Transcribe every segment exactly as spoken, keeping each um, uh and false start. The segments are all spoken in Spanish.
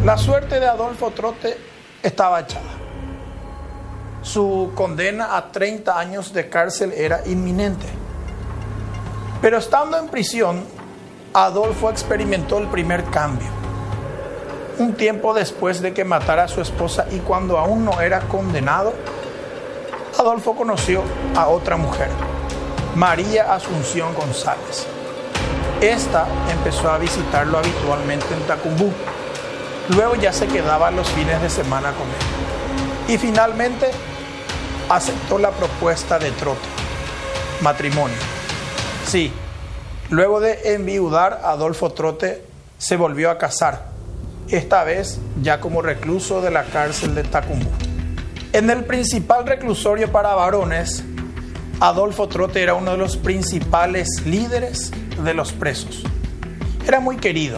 La suerte de Adolfo Trote estaba echada. Su condena a treinta años de cárcel era inminente. Pero estando en prisión, Adolfo experimentó el primer cambio. Un tiempo después de que matara a su esposa y cuando aún no era condenado, Adolfo conoció a otra mujer, María Asunción González. Esta empezó a visitarlo habitualmente en Tacumbú. Luego ya se quedaba los fines de semana con él. Y finalmente aceptó la propuesta de Trote, matrimonio. Sí, luego de enviudar, Adolfo Trote se volvió a casar, esta vez ya como recluso de la cárcel de Tacumbú. En el principal reclusorio para varones, Adolfo Trote era uno de los principales líderes de los presos. Era muy querido.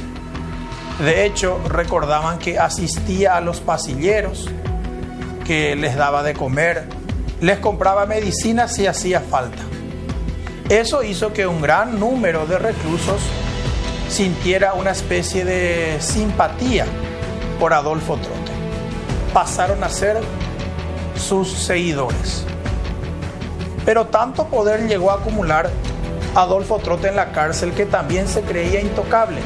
De hecho, recordaban que asistía a los pasilleros, que les daba de comer, les compraba medicinas si hacía falta. Eso hizo que un gran número de reclusos sintiera una especie de simpatía por Adolfo Trote. Pasaron a ser sus seguidores. Pero tanto poder llegó a acumular Adolfo Trote en la cárcel que también se creía intocable.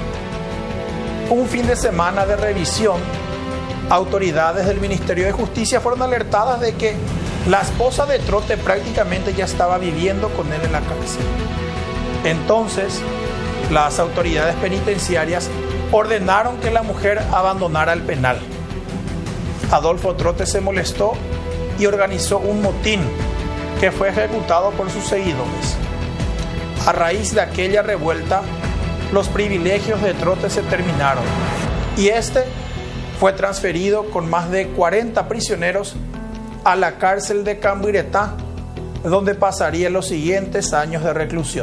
Un fin de semana de revisión, autoridades del Ministerio de Justicia fueron alertadas de que la esposa de Trote prácticamente ya estaba viviendo con él en la cárcel. Entonces, las autoridades penitenciarias ordenaron que la mujer abandonara el penal. Adolfo Trote se molestó y organizó un motín que fue ejecutado por sus seguidores. A raíz de aquella revuelta, los privilegios de Trote se terminaron y este fue transferido con más de cuarenta prisioneros a la cárcel de Cambuiretá, donde pasaría los siguientes años de reclusión.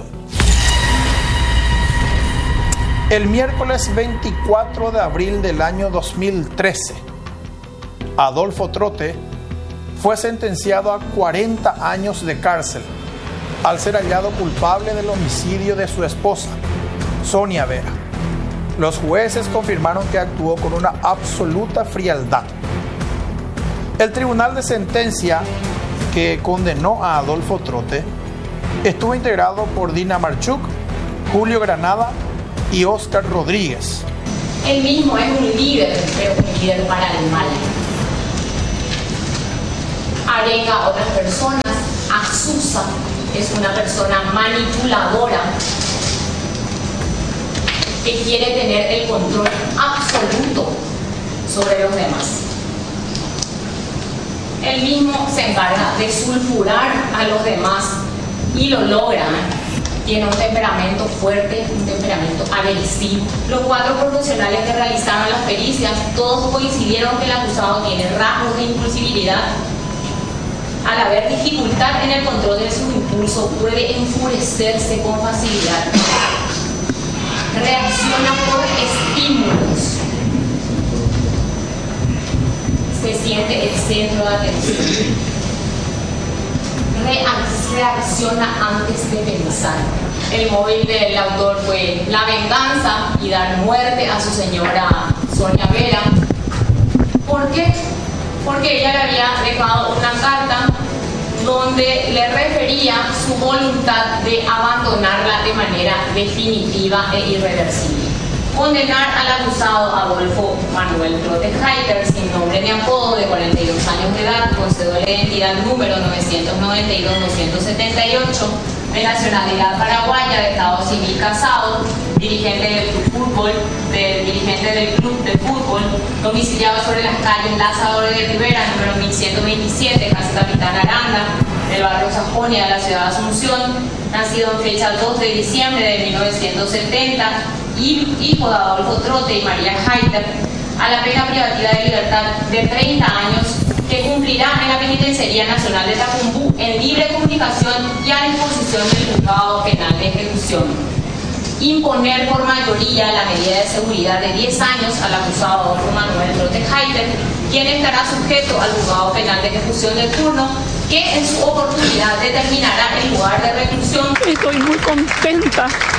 El miércoles veinticuatro de abril del año dos mil trece, Adolfo Trote fue sentenciado a cuarenta años de cárcel al ser hallado culpable del homicidio de su esposa, Sonia Vera. Los jueces confirmaron que actuó con una absoluta frialdad. El tribunal de sentencia que condenó a Adolfo Trote estuvo integrado por Dina Marchuk, Julio Granada y Óscar Rodríguez. Él mismo es un líder, pero un líder para el mal. Agrega a otras personas. Azusa es una persona manipuladora que quiere tener el control absoluto sobre los demás. Él mismo se encarga de sulfurar a los demás y lo logra. Tiene un temperamento fuerte, un temperamento agresivo. Los cuatro profesionales que realizaron las pericias, todos coincidieron que el acusado tiene rasgos de impulsividad. Al haber dificultad en el control de su impulso, puede enfurecerse con facilidad. Reacciona por estímulos. Se siente el centro de atención. Reacciona antes de pensar. El móvil del autor fue la venganza y dar muerte a su señora Sonia Vera. ¿Por qué? Porque ella le había dejado una carta donde le refería su voluntad de abandonarla de manera definitiva e irreversible. Condenar al acusado Adolfo Manuel Trote Heiter, sin nombre ni apodo, de cuarenta y dos años de edad, con cédula de identidad número novecientos noventa y dos doscientos setenta y ocho, de nacionalidad paraguaya, de estado civil casado, dirigente del club fútbol, del dirigente del club de fútbol, domiciliado sobre las calles Lázaro de Rivera, número mil ciento veintisiete, Casa Capitán Aranda, del barrio Sajonia de la ciudad de Asunción, nacido en fecha dos de diciembre de mil novecientos setenta, y hijo de Adolfo Trote y María Heiter, a la pena privativa de libertad de treinta años que cumplirá en la Penitenciaría Nacional de Tacumbú en libre comunicación y a disposición del Juzgado Penal de Ejecución. Imponer por mayoría la medida de seguridad de diez años al acusado Adolfo Manuel Trote Heiter, quien estará sujeto al Juzgado Penal de Ejecución de turno, que en su oportunidad determinará el lugar de reclusión. Estoy muy contenta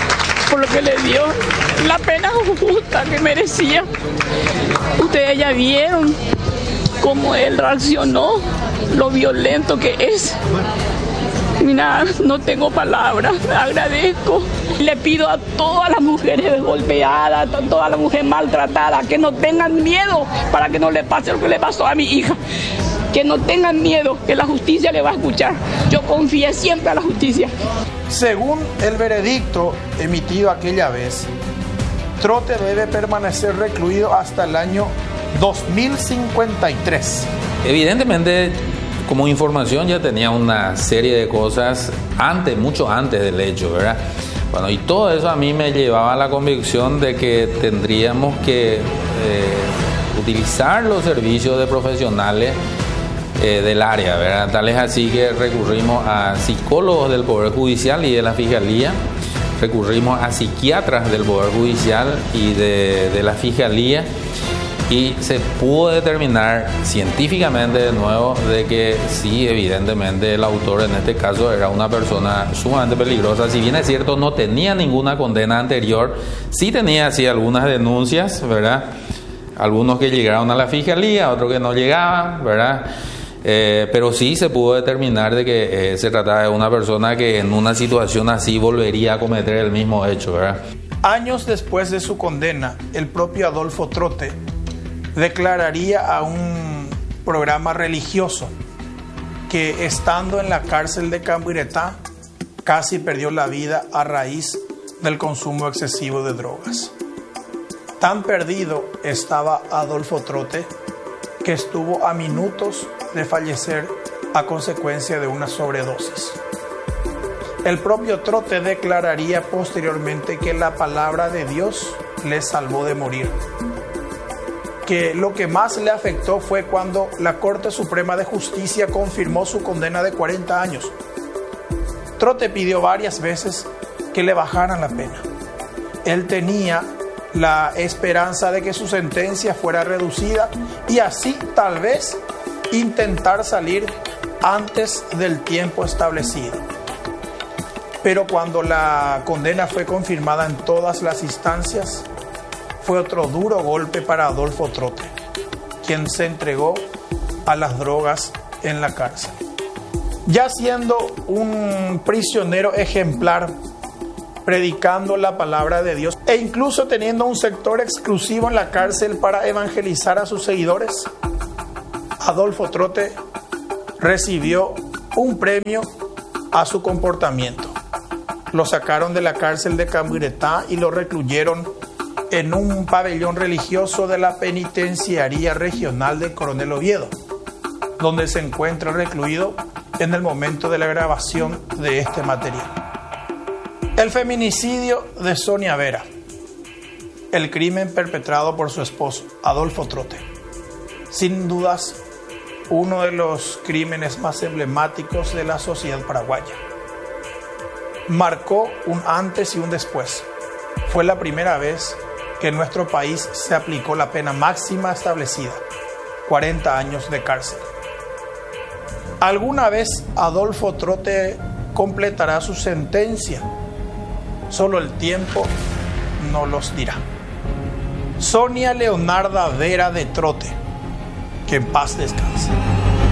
por lo que le dio la pena justa que merecía. Ustedes ya vieron cómo él reaccionó, lo violento que es. Mira, no tengo palabras, agradezco. Le pido a todas las mujeres golpeadas, a todas las mujeres maltratadas, que no tengan miedo para que no le pase lo que le pasó a mi hija. Que no tengan miedo, que la justicia le va a escuchar. Yo confié siempre a la justicia. Según el veredicto emitido aquella vez, Trote debe permanecer recluido hasta el año dos mil cincuenta y tres. Evidentemente, como información ya tenía una serie de cosas antes, mucho antes del hecho, ¿verdad? Bueno, y todo eso a mí me llevaba a la convicción de que tendríamos que eh, utilizar los servicios de profesionales eh, del área, ¿verdad? Tal es así que recurrimos a psicólogos del Poder Judicial y de la Fiscalía, recurrimos a psiquiatras del Poder Judicial y de, de la Fiscalía, y se pudo determinar científicamente de nuevo de que sí, evidentemente el autor en este caso era una persona sumamente peligrosa. Si bien es cierto no tenía ninguna condena anterior, sí tenía sí algunas denuncias, ¿verdad? Algunos que llegaron a la Fiscalía, otros que no llegaban, ¿verdad? Eh, pero sí se pudo determinar de que eh, se trataba de una persona que en una situación así volvería a cometer el mismo hecho, ¿verdad? Años después de su condena, el propio Adolfo Trote declararía a un programa religioso que, estando en la cárcel de Cambuiretá, casi perdió la vida a raíz del consumo excesivo de drogas. Tan perdido estaba Adolfo Trote que estuvo a minutos de fallecer a consecuencia de una sobredosis. El propio Trote declararía posteriormente que la palabra de Dios le salvó de morir, que lo que más le afectó fue cuando la Corte Suprema de Justicia confirmó su condena de cuarenta años. Trote pidió varias veces que le bajaran la pena. Él tenía la esperanza de que su sentencia fuera reducida y así tal vez intentar salir antes del tiempo establecido. Pero cuando la condena fue confirmada en todas las instancias, fue otro duro golpe para Adolfo Trote, quien se entregó a las drogas en la cárcel. Ya siendo un prisionero ejemplar, predicando la palabra de Dios e incluso teniendo un sector exclusivo en la cárcel para evangelizar a sus seguidores, Adolfo Trote recibió un premio a su comportamiento. Lo sacaron de la cárcel de Cambuiretá y lo recluyeron en un pabellón religioso de la Penitenciaría Regional de Coronel Oviedo, donde se encuentra recluido en el momento de la grabación de este material. El feminicidio de Sonia Vera, el crimen perpetrado por su esposo, Adolfo Trote, sin dudas uno de los crímenes más emblemáticos de la sociedad paraguaya. Marcó un antes y un después. Fue la primera vez que en nuestro país se aplicó la pena máxima establecida, cuarenta años de cárcel. ¿Alguna vez Adolfo Trote completará su sentencia? Solo el tiempo nos los dirá. Sonia Leonarda Vera de Trote, que en paz descanse.